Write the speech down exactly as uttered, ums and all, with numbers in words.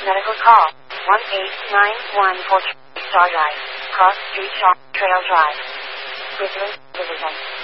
medical call. one eight nine one four Star Drive. Cross Street Shop Trail Drive. Brisbane, Division.